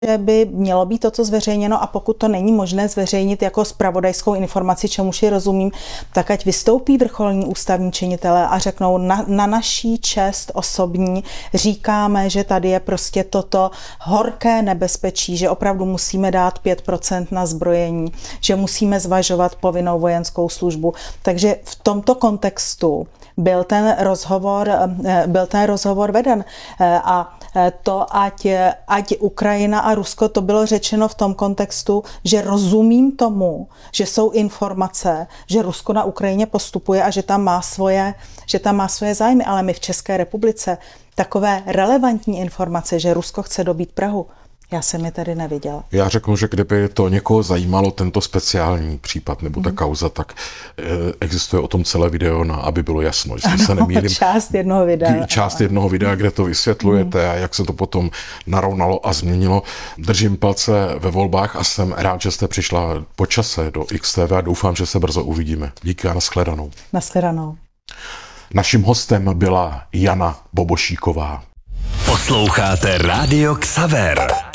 že by mělo být toto zveřejněno a pokud to není možné zveřejnit jako zpravodajskou informaci, čemuž ji rozumím, tak ať vystoupí vrcholní ústavní činitelé a řeknou na naší čest osobní říkáme, že tady je prostě toto horké nebezpečí, že opravdu musíme dát 5% na zbrojení, že musíme zvažovat povinnou vojenskou službu. Takže v tomto kontextu byl ten rozhovor veden a to, ať Ukrajina a Rusko, to bylo řečeno v tom kontextu, že rozumím tomu, že jsou informace, že Rusko na Ukrajině postupuje a že tam má svoje zájmy, ale my v České republice takové relevantní informace, že Rusko chce dobít Prahu, já jsem je tady neviděla. Já řeknu, že kdyby to někoho zajímalo, tento speciální případ nebo ta kauza, tak existuje o tom celé video, aby bylo jasno. Jestli se nemýlím, část jednoho videa, kde to vysvětlujete a jak se to potom narovnalo a změnilo. Držím palce ve volbách a jsem rád, že jste přišla po čase do XTV a doufám, že se brzo uvidíme. Díky a nashledanou. Nashledanou. Naším hostem byla Jana Bobošíková. Posloucháte Rádio Xaver.